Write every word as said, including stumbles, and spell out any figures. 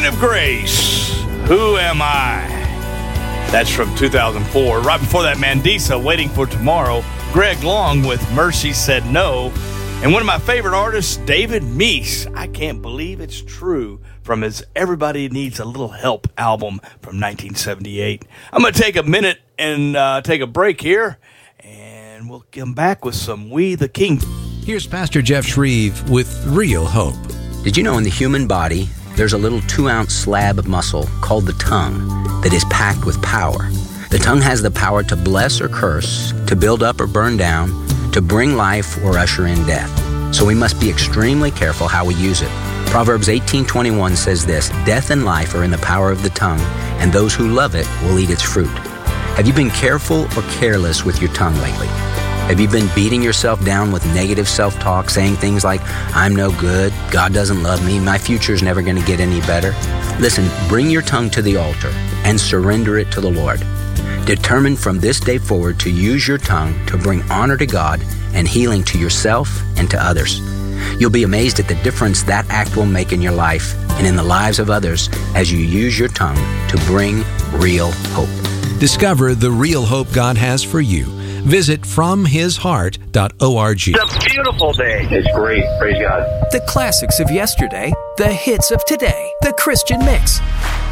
Kind of Grace, Who Am I? That's from two thousand four. Right before that, Mandisa, Waiting for Tomorrow. Greg Long with Mercy Said No. And one of my favorite artists, David Meese, I Can't Believe It's True, from his Everybody Needs a Little Help album from nineteen seventy-eight. I'm going to take a minute and uh, take a break here, and we'll come back with some We the King. Here's Pastor Jeff Shreve with Real Hope. Did you know in the human body, there's a little two-ounce slab of muscle called the tongue that is packed with power? The tongue has the power to bless or curse, to build up or burn down, to bring life or usher in death. So we must be extremely careful how we use it. Proverbs eighteen twenty-one says this, "Death and life are in the power of the tongue, and those who love it will eat its fruit." Have you been careful or careless with your tongue lately? Have you been beating yourself down with negative self-talk, saying things like, "I'm no good, God doesn't love me, my future's never going to get any better"? Listen, bring your tongue to the altar and surrender it to the Lord. Determine from this day forward to use your tongue to bring honor to God and healing to yourself and to others. You'll be amazed at the difference that act will make in your life and in the lives of others as you use your tongue to bring real hope. Discover the real hope God has for you. Visit from his heart dot org. It's a beautiful day. It's great. Praise God. The classics of yesterday, the hits of today, the Christian mix.